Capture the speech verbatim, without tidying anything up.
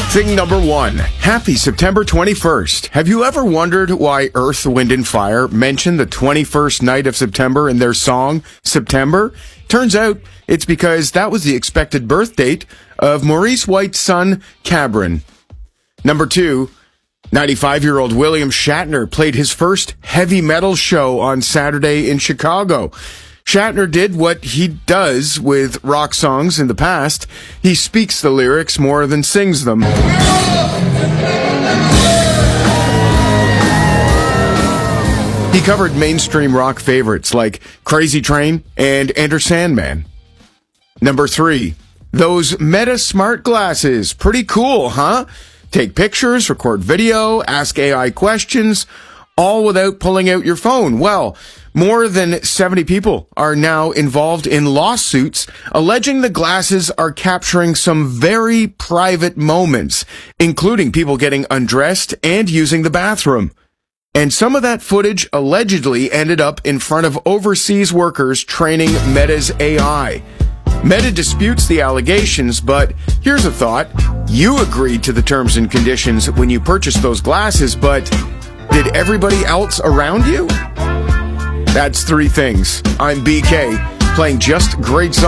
Thing number one. Happy September twenty-first. Have you ever wondered why Earth, Wind and Fire mention the twenty-first night of September in their song, September? Turns out it's because that was the expected birth date of Maurice White's son, Cameron. Number two. ninety-five-year-old William Shatner played his first heavy metal show on Saturday in Chicago. Shatner did what he does with rock songs in the past. He speaks the lyrics more than sings them. He covered mainstream rock favorites like Crazy Train and Enter Sandman. Number three, those Meta smart glasses. Pretty cool, huh? Take pictures, record video, ask A I questions, all without pulling out your phone. Well, more than seventy people are now involved in lawsuits alleging the glasses are capturing some very private moments, including people getting undressed and using the bathroom. And some of that footage allegedly ended up in front of overseas workers training Meta's A I. Meta disputes the allegations, but here's a thought. You agreed to the terms and conditions when you purchased those glasses, but did everybody else around you? That's three things. I'm B K, playing just great songs.